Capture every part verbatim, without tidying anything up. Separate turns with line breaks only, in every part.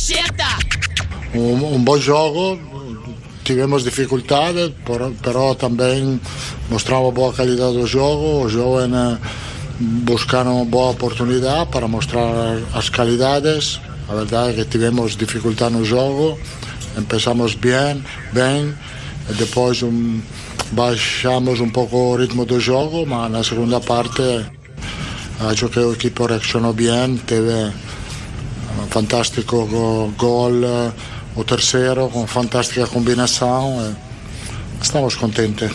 Um, um bom jogo, tivemos dificuldades, pero também mostramos boa qualidade do jogo. Os jovens buscaram uma boa oportunidade para mostrar as qualidades. A verdade é que tivemos dificuldade no jogo, começamos bem, bem, depois um, baixamos um pouco o ritmo do jogo, mas na segunda parte acho que a equipe reaccionou bem, teve um fantástico gol, o terceiro, com fantástica combinação. Estamos contentes.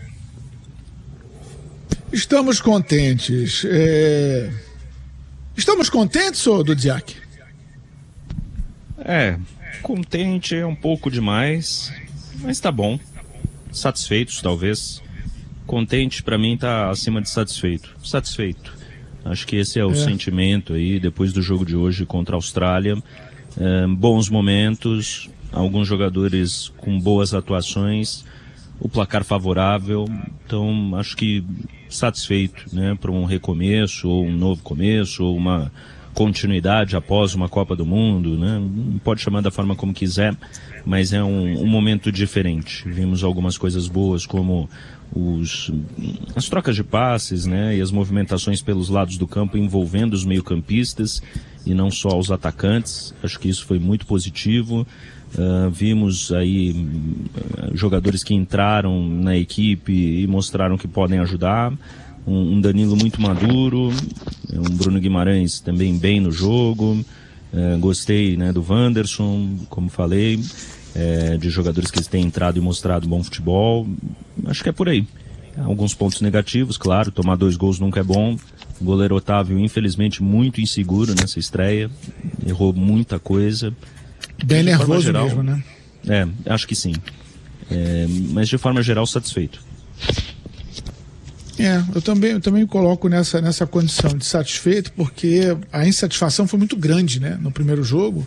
Estamos contentes. É... Estamos contentes, ô Dudziak?
É, contente é um pouco demais, mas tá bom. Satisfeitos, talvez. Contente, pra mim, tá acima de satisfeito. Satisfeito. Acho que esse é o é. sentimento aí, depois do jogo de hoje contra a Austrália. É, bons momentos, alguns jogadores com boas atuações, o placar favorável. Então, acho que satisfeito, né, para um recomeço, ou um novo começo, ou uma continuidade após uma Copa do Mundo, né? Pode chamar da forma como quiser, mas é um, um momento diferente. Vimos algumas coisas boas, como os, as trocas de passes, né? E as movimentações pelos lados do campo envolvendo os meio-campistas e não só os atacantes. Acho que isso foi muito positivo. Uh, vimos aí uh, jogadores que entraram na equipe e mostraram que podem ajudar. Um, um Danilo muito maduro, um Bruno Guimarães também bem no jogo. Uh, gostei, né, do Wanderson, como falei, uh, de jogadores que têm entrado e mostrado bom futebol. Acho que é por aí. Alguns pontos negativos, claro, tomar dois gols nunca é bom. O goleiro Otávio, infelizmente, muito inseguro nessa estreia, errou muita coisa.
Bem nervoso geral, mesmo, né?
É, acho que sim. É, mas de forma geral, satisfeito.
É, eu também, eu também me coloco nessa, nessa condição de satisfeito, porque a insatisfação foi muito grande, né, no primeiro jogo.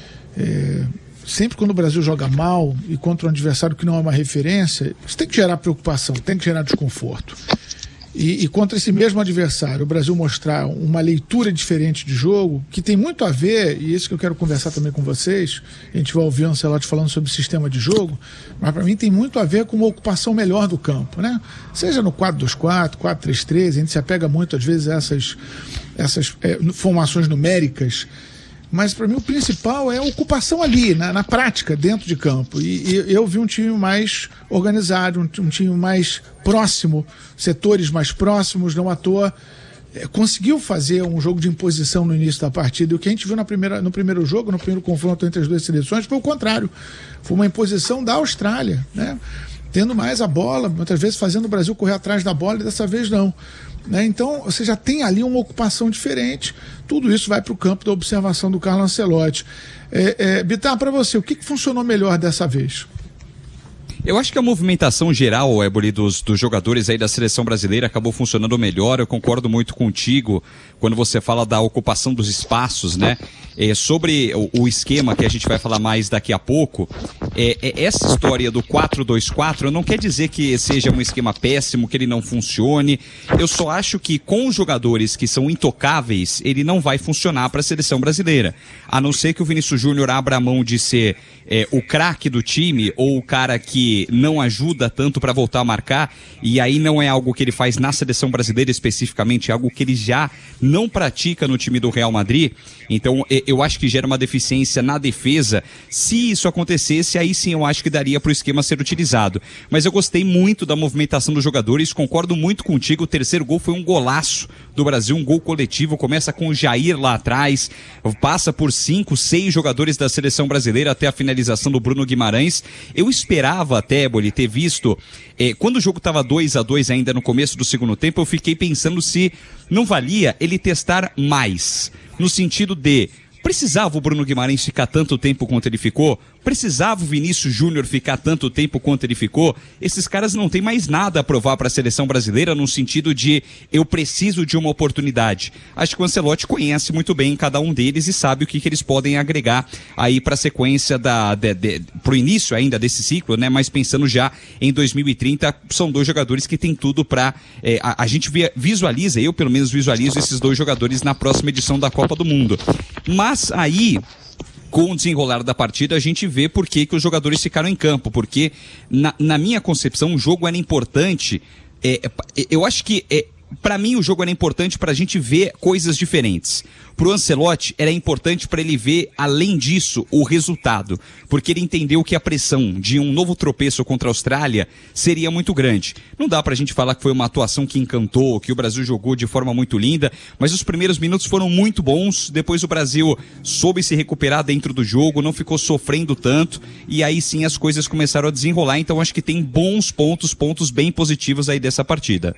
É, sempre quando o Brasil joga mal e contra um adversário que não é uma referência, isso tem que gerar preocupação, tem que gerar desconforto. E, e contra esse mesmo adversário, o Brasil mostrar uma leitura diferente de jogo, que tem muito a ver, e isso que eu quero conversar também com vocês, a gente vai ouvir o Ancelotti falando sobre o sistema de jogo, mas para mim tem muito a ver com uma ocupação melhor do campo, né? Seja no quatro dois quatro, quatro três três, a gente se apega muito às vezes a essas, essas é, formações numéricas, mas para mim o principal é a ocupação ali, na, na prática, dentro de campo. E, e eu vi um time mais organizado, um, um time mais próximo, setores mais próximos, não à toa. É, conseguiu fazer um jogo de imposição no início da partida. E o que a gente viu na primeira, no primeiro jogo, no primeiro confronto entre as duas seleções, foi o contrário. Foi uma imposição da Austrália, né? Tendo mais a bola, muitas vezes fazendo o Brasil correr atrás da bola, e dessa vez não. Né? Então, você já tem ali uma ocupação diferente. Tudo isso vai para o campo da observação do Carlo Ancelotti. É, é, Bittar, para você, o que, que funcionou melhor dessa vez?
Eu acho que a movimentação geral, Éboli, dos, dos jogadores aí da seleção brasileira acabou funcionando melhor. Eu concordo muito contigo quando você fala da ocupação dos espaços, né? É, sobre o, o esquema que a gente vai falar mais daqui a pouco, é, é, essa história do quatro dois quatro não quer dizer que seja um esquema péssimo, que ele não funcione. Eu só acho que com os jogadores que são intocáveis, ele não vai funcionar para a seleção brasileira. A não ser que o Vinícius Júnior abra a mão de ser é, o craque do time ou o cara que não ajuda tanto para voltar a marcar, e aí não é algo que ele faz na seleção brasileira especificamente, é algo que ele já não pratica no time do Real Madrid. Então eu acho que gera uma deficiência na defesa. Se isso acontecesse, aí sim eu acho que daria para o esquema ser utilizado. Mas eu gostei muito da movimentação dos jogadores, concordo muito contigo. O terceiro gol foi um golaço do Brasil, um gol coletivo, começa com o Jair lá atrás, passa por cinco, seis jogadores da seleção brasileira até a finalização do Bruno Guimarães. Eu esperava até, Éboli, ter visto, eh, quando o jogo estava dois a dois ainda no começo do segundo tempo, eu fiquei pensando se não valia ele testar mais, no sentido de, precisava o Bruno Guimarães ficar tanto tempo quanto ele ficou? Precisava o Vinícius Júnior ficar tanto tempo quanto ele ficou? Esses caras não têm mais nada a provar para a seleção brasileira no sentido de eu preciso de uma oportunidade. Acho que o Ancelotti conhece muito bem cada um deles e sabe o que, que eles podem agregar aí para a sequência, da, de, de, pro início ainda desse ciclo, né? Mas pensando já em dois mil e trinta, são dois jogadores que têm tudo para... É, a, a gente visualiza, eu pelo menos visualizo esses dois jogadores na próxima edição da Copa do Mundo. Mas aí... com o desenrolar da partida, a gente vê por que, que os jogadores ficaram em campo, porque na, na minha concepção o jogo era importante, é, eu acho que é, para mim o jogo era importante para a gente ver coisas diferentes. Pro Ancelotti era importante para ele ver, além disso, o resultado, porque ele entendeu que a pressão de um novo tropeço contra a Austrália seria muito grande. Não dá pra gente falar que foi uma atuação que encantou, que o Brasil jogou de forma muito linda, mas os primeiros minutos foram muito bons, depois o Brasil soube se recuperar dentro do jogo, não ficou sofrendo tanto, e aí sim as coisas começaram a desenrolar, então acho que tem bons pontos, pontos bem positivos aí dessa partida.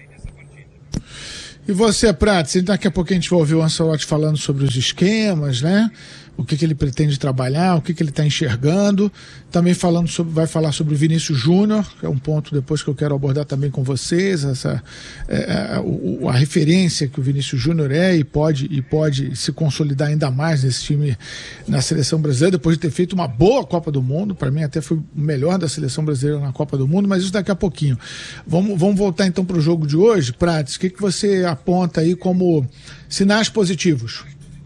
E você, Prats, daqui a pouco a gente vai ouvir o Ancelotti falando sobre os esquemas, né? O que, que ele pretende trabalhar, o que, que ele está enxergando. Também falando sobre, vai falar sobre o Vinícius Júnior, que é um ponto depois que eu quero abordar também com vocês, essa, é, a, a referência que o Vinícius Júnior é e pode, e pode se consolidar ainda mais nesse time, na seleção brasileira, depois de ter feito uma boa Copa do Mundo. Para mim até foi o melhor da seleção brasileira na Copa do Mundo, mas isso daqui a pouquinho. Vamos, vamos voltar então para o jogo de hoje. Prats, o que, que você aponta aí como sinais positivos?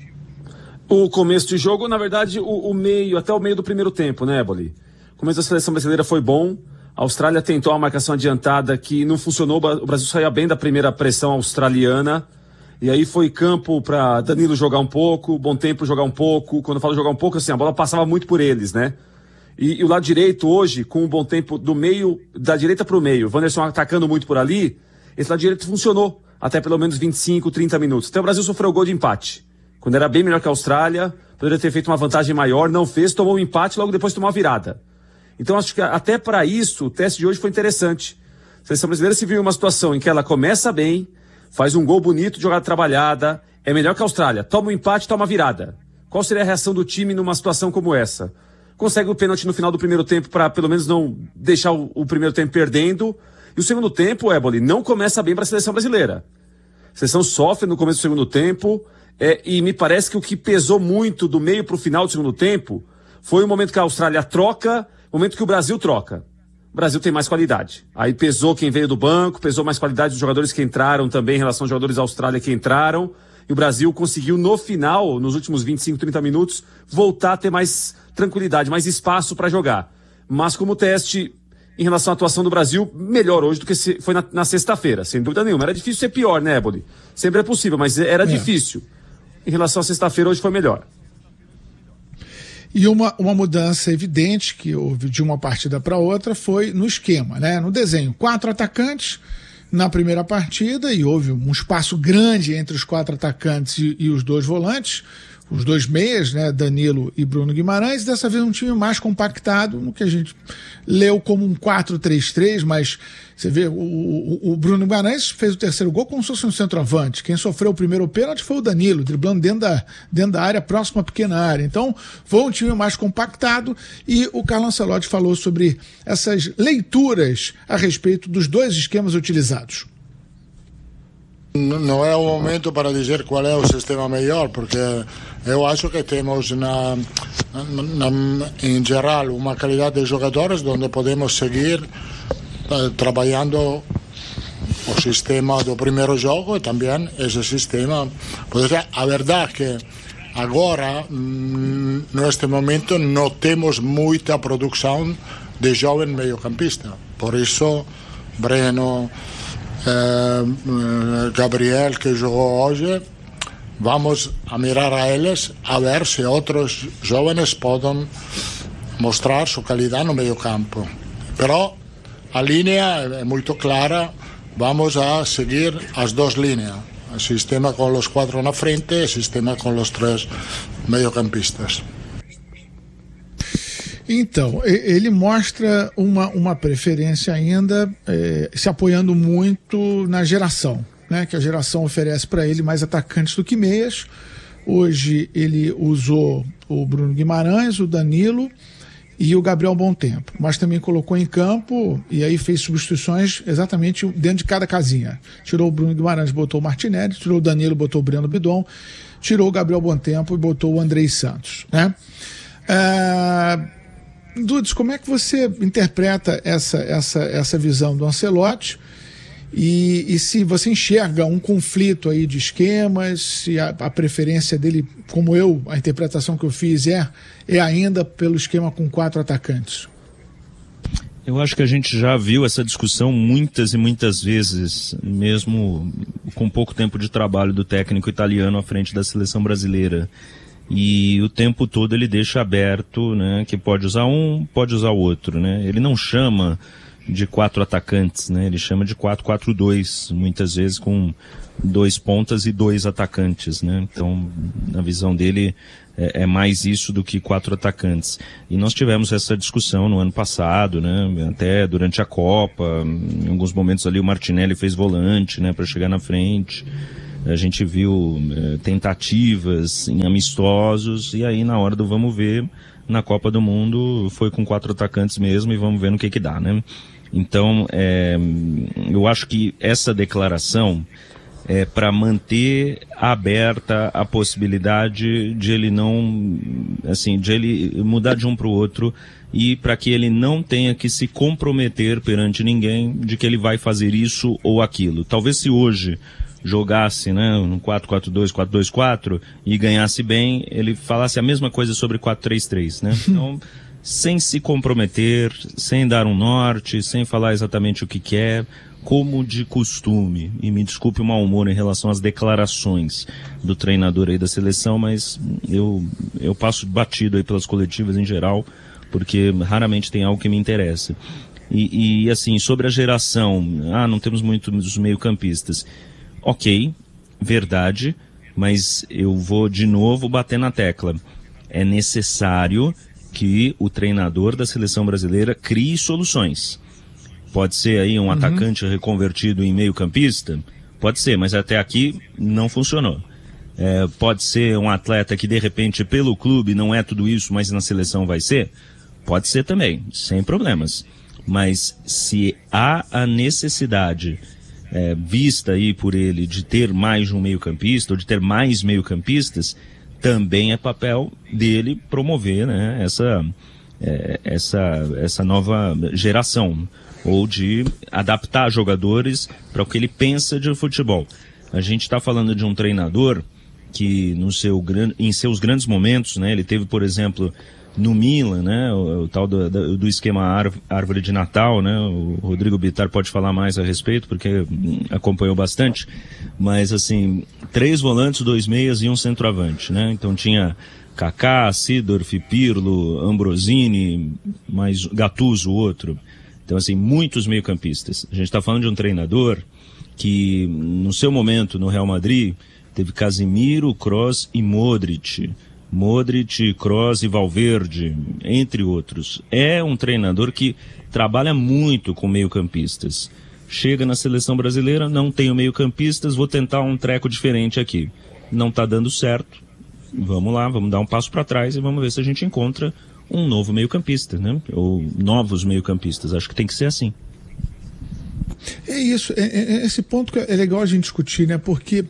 O começo de jogo, na verdade, o, o meio, até o meio do primeiro tempo, né, Eboli? O começo da seleção brasileira foi bom. A Austrália tentou uma marcação adiantada que não funcionou. O Brasil saía bem da primeira pressão australiana. E aí foi campo para Danilo jogar um pouco, Bom Tempo jogar um pouco. Quando eu falo jogar um pouco, assim, a bola passava muito por eles, né? E, e o lado direito hoje, com o Bom Tempo do meio, da direita para o meio, o Wanderson atacando muito por ali, esse lado direito funcionou até pelo menos vinte e cinco, trinta minutos. Até o Brasil sofreu o gol de empate. Quando era bem melhor que a Austrália, poderia ter feito uma vantagem maior, não fez, tomou um empate, logo depois tomou uma virada. Então acho que até para isso o teste de hoje foi interessante. A seleção brasileira se viu em uma situação em que ela começa bem, faz um gol bonito, jogada trabalhada, é melhor que a Austrália, toma um empate, toma uma virada. Qual seria a reação do time numa situação como essa? Consegue o pênalti no final do primeiro tempo para pelo menos não deixar o, o primeiro tempo perdendo. E o segundo tempo, Eboli, não começa bem para a seleção brasileira. A seleção sofre no começo do segundo tempo. É, e me parece que o que pesou muito do meio para o final do segundo tempo foi o momento que a Austrália troca, o momento que o Brasil troca. O Brasil tem mais qualidade. Aí pesou quem veio do banco, pesou mais qualidade dos jogadores que entraram também em relação aos jogadores da Austrália que entraram. E o Brasil conseguiu no final, nos últimos vinte e cinco, trinta minutos, voltar a ter mais tranquilidade, mais espaço para jogar. Mas como teste, em relação à atuação do Brasil, melhor hoje do que foi na, na sexta-feira, sem dúvida nenhuma. Era difícil ser pior, né, Eboli? Sempre é possível, mas era é. difícil. Em relação à sexta-feira, hoje foi melhor.
E uma, uma mudança evidente que houve de uma partida para outra foi no esquema, né? No desenho. Quatro atacantes na primeira partida e houve um espaço grande entre os quatro atacantes e, e os dois volantes, os dois meias, né? Danilo e Bruno Guimarães. Dessa vez um time mais compactado, no que a gente leu como um quatro três três, mas você vê, o, o, o Bruno Guimarães fez o terceiro gol como se fosse um centroavante. Quem sofreu o primeiro pênalti foi o Danilo, driblando dentro da, dentro da área, próxima à pequena área. Então, foi um time mais compactado e o Carlo Ancelotti falou sobre essas leituras a respeito dos dois esquemas utilizados.
Não é o momento para dizer qual é o sistema melhor, porque eu acho que temos na, na, em geral uma qualidade de jogadores onde podemos seguir eh, trabalhando o sistema do primeiro jogo e também esse sistema. A verdade é que agora, neste momento, não temos muita produção de jovem meio-campista. Por isso, Breno, eh, Gabriel, que jogou hoje, vamos a mirar a eles a ver se outros jovens podem mostrar sua qualidade no meio-campo. Pero a linha é muito clara, vamos a seguir as duas linhas. O sistema com os quatro na frente e o sistema com os três meio-campistas.
Então, ele mostra uma, uma preferência ainda eh, se apoiando muito na geração, né, que a geração oferece para ele mais atacantes do que meias. Hoje ele usou o Bruno Guimarães, o Danilo e o Gabriel Bom Tempo, mas também colocou em campo e aí fez substituições exatamente dentro de cada casinha. Tirou o Bruno Guimarães, botou o Martinelli, tirou o Danilo, botou o Breno Bidon, tirou o Gabriel Bom Tempo e botou o Andrei Santos, né? Ah, Dudes, como é que você interpreta essa, essa, essa visão do Ancelotti E, e se você enxerga um conflito aí de esquemas, se a, a preferência dele, como eu, a interpretação que eu fiz é, é ainda pelo esquema com quatro atacantes.
Eu acho que a gente já viu essa discussão muitas e muitas vezes, mesmo com pouco tempo de trabalho do técnico italiano à frente da seleção brasileira. E o tempo todo ele deixa aberto, né, que pode usar um, pode usar o outro, né? Ele não chama de quatro atacantes, né? Ele chama de quatro quatro dois, muitas vezes com dois pontas e dois atacantes, né? Então, na visão dele, é, é mais isso do que quatro atacantes. E nós tivemos essa discussão no ano passado, né? Até durante a Copa, em alguns momentos ali o Martinelli fez volante, né, para chegar na frente. A gente viu é, tentativas em amistosos, e aí na hora do vamos ver, na Copa do Mundo foi com quatro atacantes mesmo, e vamos ver no que que dá, né? Então, é, eu acho que essa declaração é para manter aberta a possibilidade de ele não, assim, de ele mudar de um para o outro, e para que ele não tenha que se comprometer perante ninguém de que ele vai fazer isso ou aquilo. Talvez se hoje jogasse, né, no quatro quatro dois, quatro dois quatro e ganhasse bem, ele falasse a mesma coisa sobre quatro três três, né? Então, sem se comprometer, sem dar um norte, sem falar exatamente o que quer, como de costume. E me desculpe o mau humor em relação às declarações do treinador aí da seleção, mas eu, eu passo batido aí pelas coletivas em geral, porque raramente tem algo que me interessa. E, e assim, sobre a geração, ah, não temos muitos meio-campistas. Ok, verdade, mas eu vou de novo bater na tecla. É necessário que o treinador da seleção brasileira crie soluções. Pode ser aí um uhum. atacante reconvertido em meio-campista? Pode ser, mas até aqui não funcionou. É, pode ser um atleta que de repente pelo clube não é tudo isso, mas na seleção vai ser? Pode ser também, sem problemas. Mas se há a necessidade É, vista aí por ele de ter mais um meio-campista ou de ter mais meio-campistas, também é papel dele promover, né, essa, é, essa, essa nova geração, ou de adaptar jogadores para o que ele pensa de futebol. A gente está falando de um treinador que no seu, em seus grandes momentos, né, ele teve, por exemplo, no Milan, né, o, o tal do, do esquema árvore de Natal, né, o Rodrigo Bittar pode falar mais a respeito, porque acompanhou bastante, mas assim, três volantes, dois meias e um centroavante, né, então tinha Kaká, Seedorf, Pirlo, Ambrosini, mais Gattuso, o outro, então assim, muitos meio-campistas. A gente está falando de um treinador que, no seu momento no Real Madrid, teve Casemiro, Kroos e Modric, Modric, Kroos e Valverde, entre outros. É um treinador que trabalha muito com meio-campistas. Chega na seleção brasileira, não tenho meio-campistas, vou tentar um treco diferente aqui. Não está dando certo. Vamos lá, vamos dar um passo para trás e vamos ver se a gente encontra um novo meio-campista, né? Ou novos meio-campistas. Acho que tem que ser assim.
É isso. É, é, esse ponto que é legal a gente discutir, né? Porque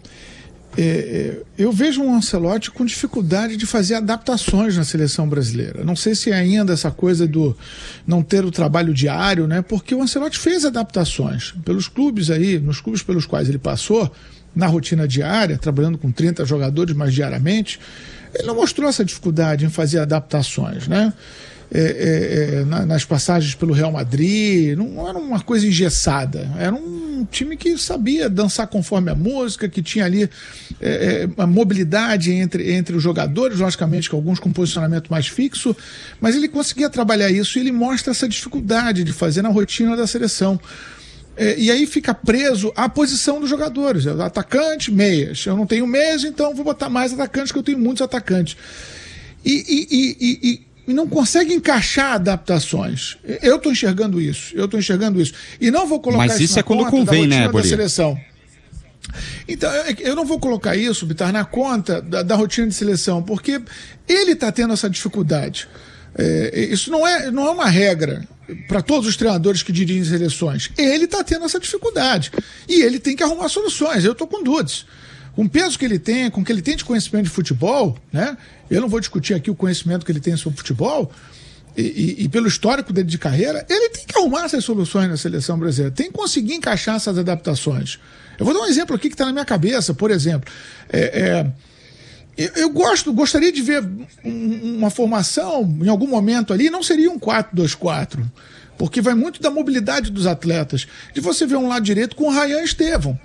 É, eu vejo um Ancelotti com dificuldade de fazer adaptações na seleção brasileira. Não sei se é ainda essa coisa do não ter o trabalho diário, né? Porque o Ancelotti fez adaptações pelos clubes aí, nos clubes pelos quais ele passou, na rotina diária, trabalhando com trinta jogadores mais diariamente. Ele não mostrou essa dificuldade em fazer adaptações, né? É, é, é, na, nas passagens pelo Real Madrid, não era uma coisa engessada, era um time que sabia dançar conforme a música, que tinha ali é, é, a mobilidade entre, entre os jogadores, logicamente que alguns com posicionamento mais fixo, mas ele conseguia trabalhar isso e ele mostra essa dificuldade de fazer na rotina da seleção. É, e aí fica preso à posição dos jogadores, atacante, meias. Eu não tenho meias, então vou botar mais atacantes, que eu tenho muitos atacantes. E, e, e, e, e e não consegue encaixar adaptações. Eu estou enxergando isso, eu estou enxergando isso. E não vou colocar
Mas
isso,
isso
na
é quando
conta
convém,
da rotina
né,
da
Bolinha?
seleção. Então, eu não vou colocar isso, Bittar, na conta da, da rotina de seleção, porque ele está tendo essa dificuldade. É, isso não é, não é uma regra para todos os treinadores que dirigem seleções. Ele está tendo essa dificuldade. E ele tem que arrumar soluções. Eu estou com dúvidas. Com o peso que ele tem, com o que ele tem de conhecimento de futebol, né? Eu não vou discutir aqui o conhecimento que ele tem sobre futebol, e, e, e pelo histórico dele de carreira, ele tem que arrumar essas soluções na seleção brasileira, tem que conseguir encaixar essas adaptações. Eu vou dar um exemplo aqui que está na minha cabeça, por exemplo. É, é, eu, eu gosto, gostaria de ver um, uma formação, em algum momento ali, não seria um quatro dois quatro, porque vai muito da mobilidade dos atletas, de você ver um lado direito com o Rayan Estevão.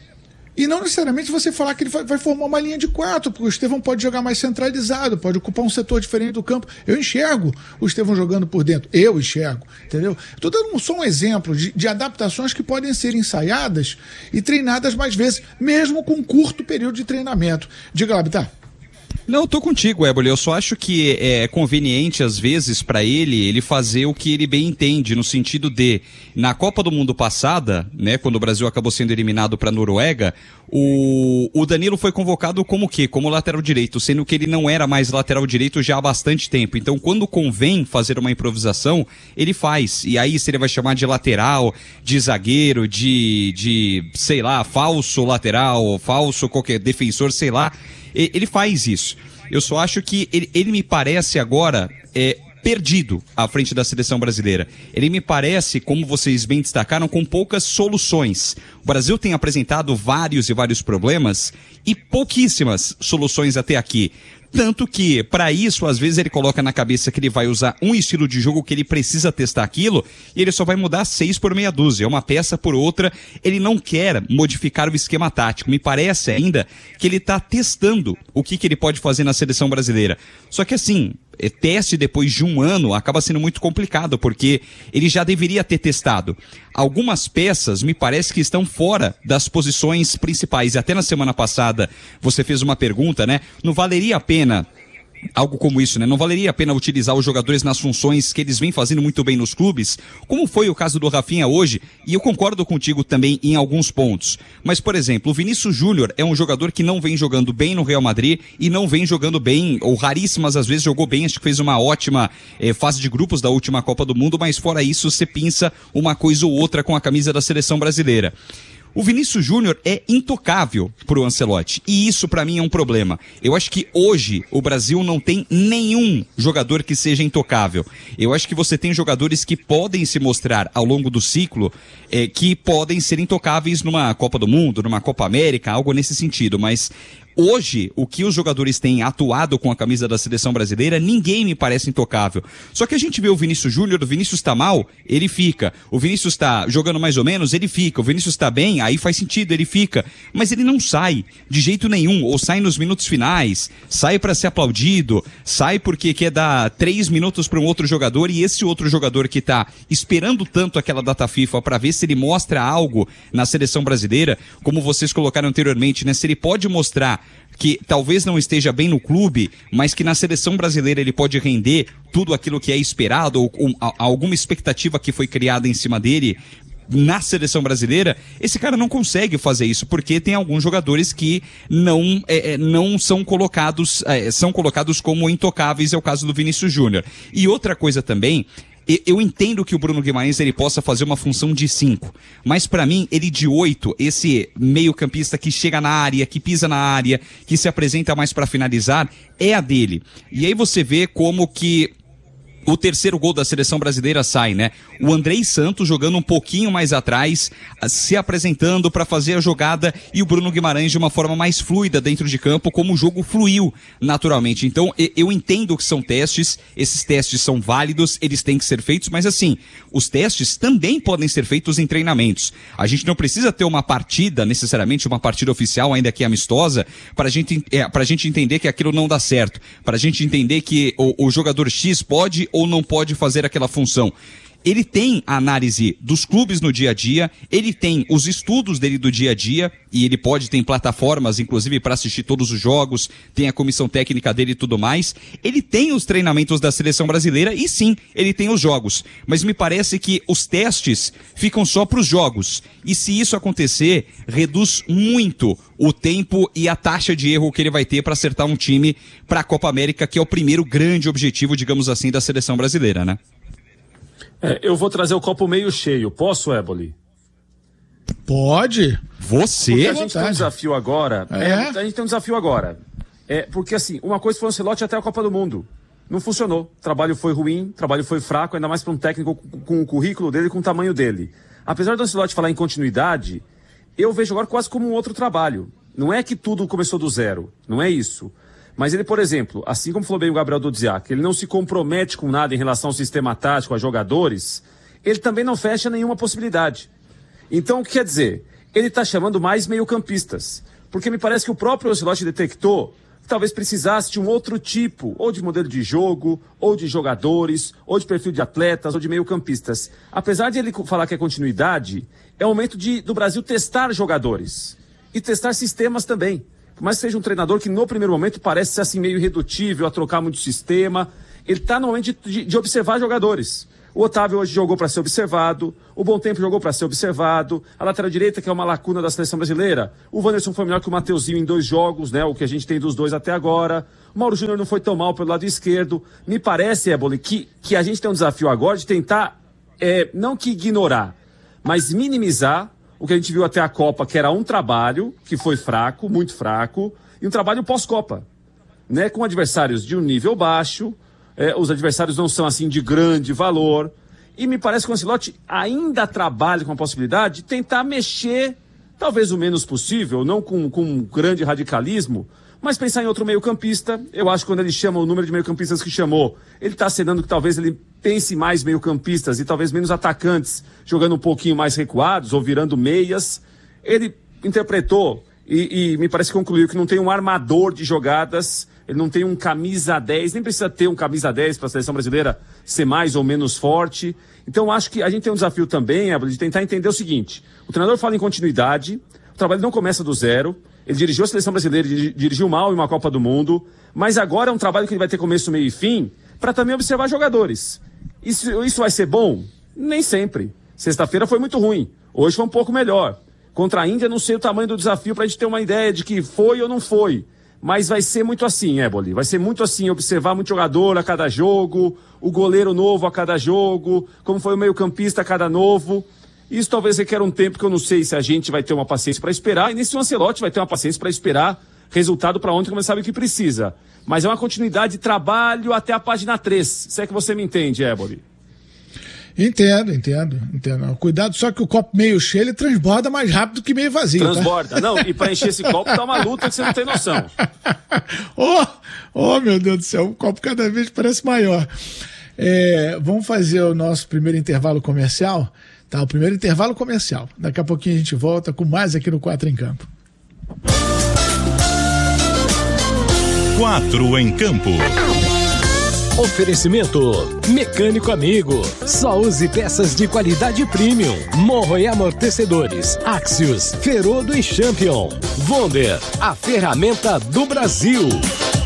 E não necessariamente você falar que ele vai, vai formar uma linha de quatro, porque o Estevão pode jogar mais centralizado, pode ocupar um setor diferente do campo. Eu enxergo o Estevão jogando por dentro. Eu enxergo, entendeu? Estou dando só um exemplo de, de adaptações que podem ser ensaiadas e treinadas mais vezes, mesmo com um curto período de treinamento. Diga lá, Bittar.
Não, eu tô contigo, Éboli. Eu só acho que é conveniente, às vezes, para ele, ele fazer o que ele bem entende, no sentido de, na Copa do Mundo passada, né, quando o Brasil acabou sendo eliminado para a Noruega, o, o Danilo foi convocado como o quê? Como lateral direito, sendo que ele não era mais lateral direito já há bastante tempo. Então, quando convém fazer uma improvisação, ele faz. E aí, se ele vai chamar de lateral, de zagueiro, de, de sei lá, falso lateral, falso qualquer defensor, sei lá, ele faz isso. Eu só acho que ele, ele me parece agora é, perdido à frente da seleção brasileira. Ele me parece, como vocês bem destacaram, com poucas soluções. O Brasil tem apresentado vários e vários problemas e pouquíssimas soluções até aqui. Tanto que, para isso, às vezes ele coloca na cabeça que ele vai usar um estilo de jogo que ele precisa testar aquilo e ele só vai mudar seis por meia dúzia, uma peça por outra. Ele não quer modificar o esquema tático. Me parece ainda que ele está testando o que, que ele pode fazer na seleção brasileira. Só que assim, teste depois de um ano acaba sendo muito complicado, porque ele já deveria ter testado. Algumas peças me parece que estão fora das posições principais. E até na semana passada você fez uma pergunta, né? Não valeria a pena algo como isso, né? Não valeria a pena utilizar os jogadores nas funções que eles vêm fazendo muito bem nos clubes, como foi o caso do Rafinha hoje, e eu concordo contigo também em alguns pontos. Mas, por exemplo, o Vinícius Júnior é um jogador que não vem jogando bem no Real Madrid e não vem jogando bem, ou raríssimas às vezes jogou bem, acho que fez uma ótima eh, fase de grupos da última Copa do Mundo, mas fora isso você pinça uma coisa ou outra com a camisa da seleção brasileira. O Vinícius Júnior é intocável pro Ancelotti, e isso pra mim é um problema. Eu acho que hoje o Brasil não tem nenhum jogador que seja intocável. Eu acho que você tem jogadores que podem se mostrar ao longo do ciclo, é, que podem ser intocáveis numa Copa do Mundo, numa Copa América, algo nesse sentido, mas hoje, o que os jogadores têm atuado com a camisa da seleção brasileira, ninguém me parece intocável. Só que a gente vê o Vinícius Júnior, o Vinícius tá mal, ele fica. O Vinícius tá jogando mais ou menos, ele fica. O Vinícius tá bem, aí faz sentido, ele fica. Mas ele não sai de jeito nenhum, ou sai nos minutos finais, sai para ser aplaudido, sai porque quer dar três minutos para um outro jogador, e esse outro jogador que tá esperando tanto aquela data FIFA para ver se ele mostra algo na seleção brasileira, como vocês colocaram anteriormente, né? Se ele pode mostrar que talvez não esteja bem no clube, mas que na seleção brasileira ele pode render tudo aquilo que é esperado, ou, ou alguma expectativa que foi criada em cima dele na seleção brasileira, esse cara não consegue fazer isso, porque tem alguns jogadores que não, é, não são colocados, é, são colocados como intocáveis, é o caso do Vinícius Júnior. E outra coisa também, eu entendo que o Bruno Guimarães ele possa fazer uma função de cinco, mas pra mim ele de oito, esse meio campista que chega na área, que pisa na área, que se apresenta mais pra finalizar, é a dele. E aí você vê como que o terceiro gol da seleção brasileira sai, né? O Andrei Santos jogando um pouquinho mais atrás, se apresentando para fazer a jogada, e o Bruno Guimarães de uma forma mais fluida dentro de campo, como o jogo fluiu naturalmente. Então, eu entendo que são testes, esses testes são válidos, eles têm que ser feitos, mas assim, os testes também podem ser feitos em treinamentos. A gente não precisa ter uma partida, necessariamente uma partida oficial, ainda que amistosa, para gente, é, a gente entender que aquilo não dá certo, para a gente entender que o, o jogador X pode ou não pode fazer aquela função. Ele tem a análise dos clubes no dia a dia, ele tem os estudos dele do dia a dia, e ele pode ter plataformas, inclusive, para assistir todos os jogos, tem a comissão técnica dele e tudo mais. Ele tem os treinamentos da seleção brasileira, e sim, ele tem os jogos. Mas me parece que os testes ficam só para os jogos. E se isso acontecer, reduz muito o tempo e a taxa de erro que ele vai ter para acertar um time para a Copa América, que é o primeiro grande objetivo, digamos assim, da seleção brasileira, né?
É, eu vou trazer o copo meio cheio. Posso, Éboli?
Pode.
Você?
Porque a gente tem um desafio agora.
É?
É, a gente tem um desafio agora. É, porque assim, uma coisa foi o Ancelotti até a Copa do Mundo. não funcionou. O trabalho foi ruim, o trabalho foi fraco, ainda mais para um técnico com o currículo dele, com o tamanho dele. Apesar do Ancelotti falar em continuidade, eu vejo agora quase como um outro trabalho. Não é que tudo começou do zero, não é isso. Mas ele, por exemplo, assim como falou bem o Gabriel Dudziak, ele não se compromete com nada em relação ao sistema tático, a jogadores, ele também não fecha nenhuma possibilidade. Então, o que quer dizer? Ele está chamando mais meio-campistas. Porque me parece que o próprio Ancelotti detectou que talvez precisasse de um outro tipo, ou de modelo de jogo, ou de jogadores, ou de perfil de atletas, ou de meio-campistas. Apesar de ele falar que é continuidade, é o momento de, do Brasil testar jogadores e testar sistemas também. Por mais que seja um treinador que no primeiro momento parece ser assim meio irredutível a trocar muito sistema, ele está no momento de, de, de observar jogadores. O Otávio hoje jogou para ser observado, o Bom Tempo jogou para ser observado, a lateral direita, que é uma lacuna da seleção brasileira, o Wanderson foi melhor que o Mateuzinho em dois jogos, né, o que a gente tem dos dois até agora, o Mauro Júnior não foi tão mal pelo lado esquerdo. Me parece, Éboli, que, que a gente tem um desafio agora de tentar, é, não que ignorar, mas minimizar o que a gente viu até a Copa, que era um trabalho que foi fraco, muito fraco, e um trabalho pós-Copa, né, com adversários de um nível baixo, é, os adversários não são assim de grande valor, e me parece que o Ancelotti ainda trabalha com a possibilidade de tentar mexer, talvez o menos possível, não com, com um grande radicalismo, mas pensar em outro meio-campista. Eu acho que quando ele chama o número de meio-campistas que chamou, ele está acenando que talvez ele pense mais meio-campistas e talvez menos atacantes, jogando um pouquinho mais recuados ou virando meias. Ele interpretou e, e me parece que concluiu que não tem um armador de jogadas, ele não tem um camisa dez, nem precisa ter um camisa dez para a seleção brasileira ser mais ou menos forte. Então acho que a gente tem um desafio também, Ébora, de tentar entender o seguinte: o treinador fala em continuidade, o trabalho não começa do zero, ele dirigiu a seleção brasileira, dirigiu mal em uma Copa do Mundo, mas agora é um trabalho que ele vai ter começo, meio e fim, para também observar jogadores. Isso, isso vai ser bom? Nem sempre. Sexta-feira foi muito ruim, hoje foi um pouco melhor. Contra a Índia, não sei o tamanho do desafio para a gente ter uma ideia de que foi ou não foi. Mas vai ser muito assim, Éboli. Vai ser muito assim, observar muito jogador a cada jogo, o goleiro novo a cada jogo, como foi o meio-campista a cada novo. Isso talvez requer um tempo que eu não sei se a gente vai ter uma paciência para esperar, e nesse o Ancelotti vai ter uma paciência para esperar resultado para ontem, como ele sabe o que precisa. Mas é uma continuidade de trabalho até a página três, se é que você me entende, Éboli.
Entendo, entendo, entendo. Cuidado, só que o copo meio cheio, ele transborda mais rápido que meio vazio.
Transborda.
Tá?
Não, e para encher esse copo tá uma luta que você não tem noção.
Oh, oh, meu Deus do céu, o copo cada vez parece maior. É, vamos fazer o nosso primeiro intervalo comercial? Tá, o primeiro intervalo comercial. Daqui a pouquinho a gente volta com mais aqui no Quatro em Campo.
Quatro em Campo.
Oferecimento Mecânico Amigo. Só use peças de qualidade premium. Morro e amortecedores. Axios, Ferodo e Champion. Wonder, a ferramenta do Brasil.